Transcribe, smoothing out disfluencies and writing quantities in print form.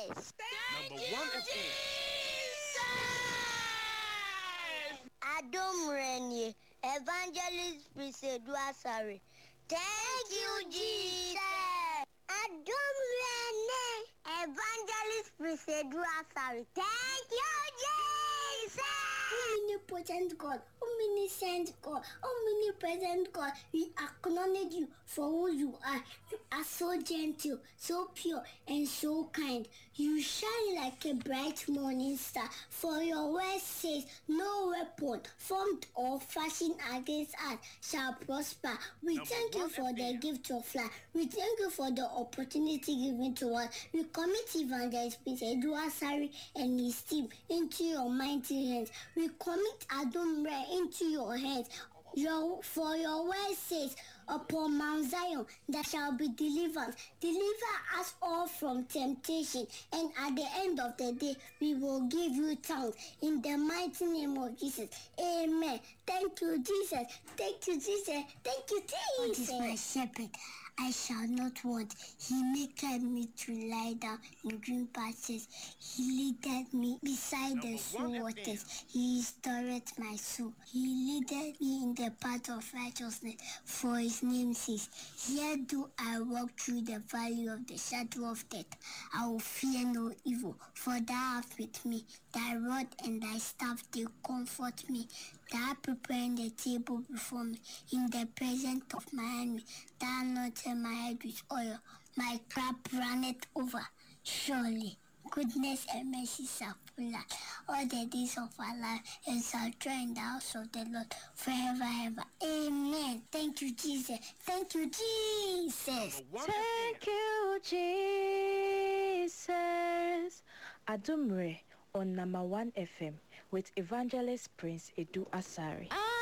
Number one FM. Adom Renie, Evangelist Prisedu Asare. Thank you, Jesus. Adom Renie, Evangelist Prisedu Asare. Thank you, Jesus. Omnipotent God, omniscient God, omnipresent God, we acknowledge you for who you are. You are so gentle, so pure, and so kind. You shine like a bright morning star. For your word says, no weapon formed or fashioned against us shall prosper. We thank you for the gift of life. We thank you for the opportunity given to us. We commit Evangelist Prisedu Asare and his team into your mighty hands. We commit Adumre into your hands. For your word says, upon Mount Zion there shall be deliverance. Deliver us all from temptation, and at the end of the day we will give you thanks. In the mighty name of Jesus. Amen. Thank you, Jesus. Thank you, Jesus. Thank you, Jesus. God is my shepherd. I shall not want. He maketh me to lie down in green pastures. He leadeth me beside the still waters. He restoreth my soul. He leadeth me in the path of righteousness for his name's sake. Here do I walk through the valley of the shadow of death. I will fear no evil, for thou art with me. Thy rod and thy staff, they comfort me. Thou art preparing the table before me in the presence of my enemy. Thou anointest my head with oil. My cup runneth over. Surely goodness and mercy shall follow all the days of our life, and shall dwell in the house of the Lord forever and ever. Amen. Thank you, Jesus. Thank you, Jesus. Thank you, Jesus. Adumre on number 1 FM with Evangelist Prince Edu Asare.